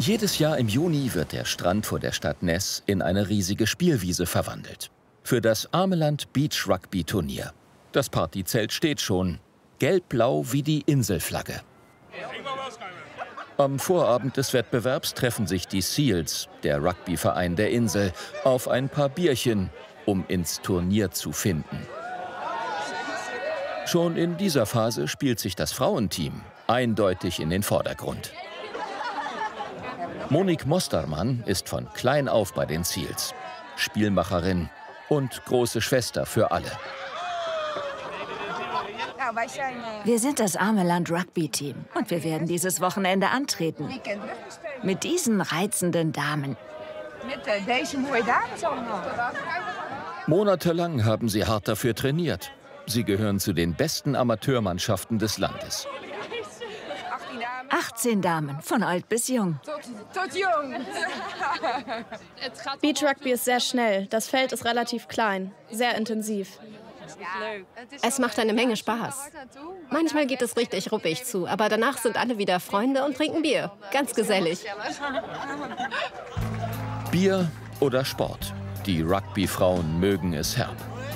Jedes Jahr im Juni wird der Strand vor der Stadt Ness in eine riesige Spielwiese verwandelt. Für das Ameland Beach Rugby Turnier. Das Partyzelt steht schon. Gelb-blau wie die Inselflagge. Am Vorabend des Wettbewerbs treffen sich die Seals, der Rugbyverein der Insel, auf ein paar Bierchen, um ins Turnier zu finden. Schon in dieser Phase spielt sich das Frauenteam eindeutig in den Vordergrund. Monique Mostermann ist von klein auf bei den Seals. Spielmacherin und große Schwester für alle. Wir sind das Ameland Rugby Team und wir werden dieses Wochenende antreten. Mit diesen reizenden Damen. Monatelang haben sie hart dafür trainiert. Sie gehören zu den besten Amateurmannschaften des Landes. 18 Damen, von alt bis jung. Beach Rugby ist sehr schnell. Das Feld ist relativ klein, sehr intensiv. Es macht eine Menge Spaß. Manchmal geht es richtig ruppig zu, aber danach sind alle wieder Freunde und trinken Bier. Ganz gesellig. Bier oder Sport. Die Rugby-Frauen mögen es herb.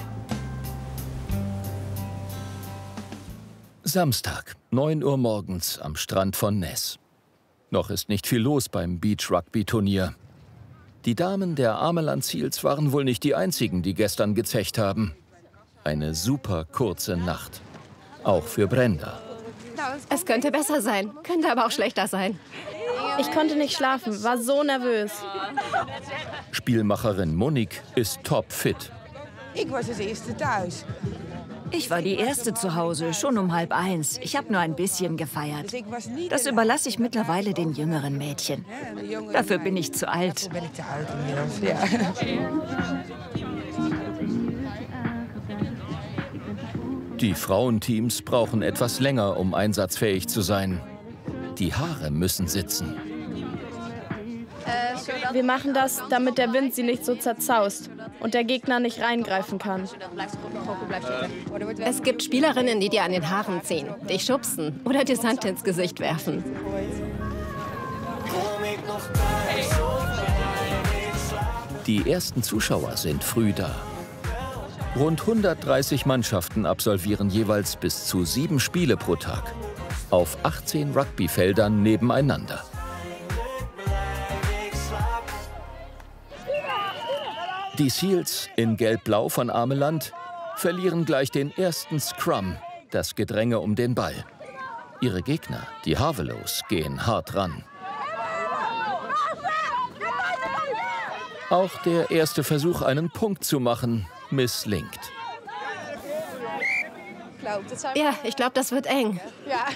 Samstag, 9 Uhr morgens am Strand von Ness. Noch ist nicht viel los beim Beach-Rugby-Turnier. Die Damen der Ameland Seals waren wohl nicht die einzigen, die gestern gezecht haben. Eine super kurze Nacht. Auch für Brenda. Es könnte besser sein, könnte aber auch schlechter sein. Ich konnte nicht schlafen, war so nervös. Spielmacherin Monique ist topfit. Ich war die Erste zu Hause, schon um 12:30. Ich habe nur ein bisschen gefeiert. Das überlasse ich mittlerweile den jüngeren Mädchen. Dafür bin ich zu alt. Die Frauenteams brauchen etwas länger, um einsatzfähig zu sein. Die Haare müssen sitzen. Wir machen das, damit der Wind sie nicht so zerzaust und der Gegner nicht reingreifen kann. Es gibt Spielerinnen, die dir an den Haaren ziehen, dich schubsen oder dir Sand ins Gesicht werfen. Die ersten Zuschauer sind früh da. Rund 130 Mannschaften absolvieren jeweils bis zu 7 Spiele pro Tag. Auf 18 Rugbyfeldern nebeneinander. Die Seals in Gelb-Blau von Ameland verlieren gleich den ersten Scrum, das Gedränge um den Ball. Ihre Gegner, die Harvelows, gehen hart ran. Auch der erste Versuch, einen Punkt zu machen, misslingt. Ja, ich glaube, das wird eng. Ja.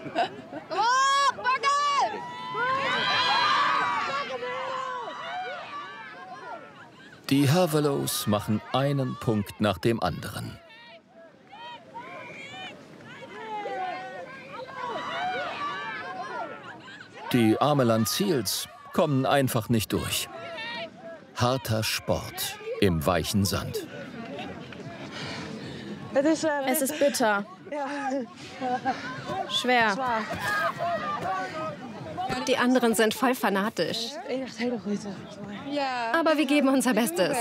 Die Harvelows machen einen Punkt nach dem anderen. Die Ameland Seals kommen einfach nicht durch. Harter Sport im weichen Sand. Es ist bitter. Schwer. Die anderen sind voll fanatisch. Aber wir geben unser Bestes.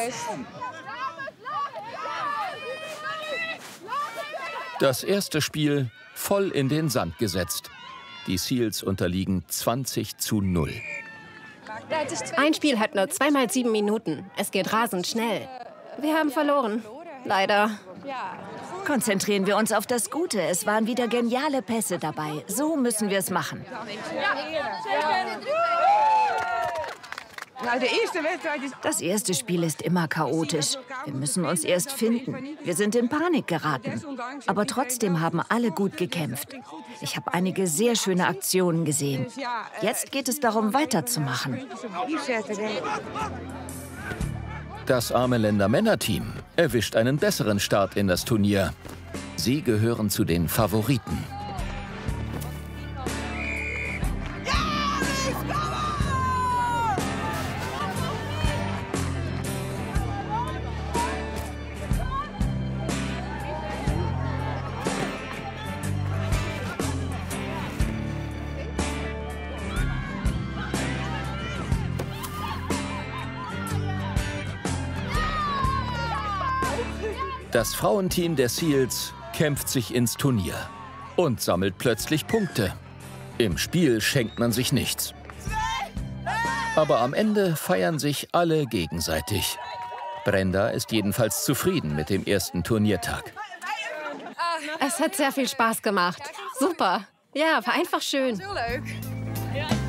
Das erste Spiel voll in den Sand gesetzt. Die Seals unterliegen 20:0. Ein Spiel hat nur 2 mal 7 Minuten. Es geht rasend schnell. Wir haben verloren. Leider. Konzentrieren wir uns auf das Gute. Es waren wieder geniale Pässe dabei. So müssen wir es machen. Das erste Spiel ist immer chaotisch. Wir müssen uns erst finden. Wir sind in Panik geraten. Aber trotzdem haben alle gut gekämpft. Ich habe einige sehr schöne Aktionen gesehen. Jetzt geht es darum, weiterzumachen. Das Ameländer Männerteam erwischt einen besseren Start in das Turnier. Sie gehören zu den Favoriten. Das Frauenteam der Seals kämpft sich ins Turnier und sammelt plötzlich Punkte. Im Spiel schenkt man sich nichts. Aber am Ende feiern sich alle gegenseitig. Brenda ist jedenfalls zufrieden mit dem ersten Turniertag. Es hat sehr viel Spaß gemacht. Super. Ja, war einfach schön. Ja.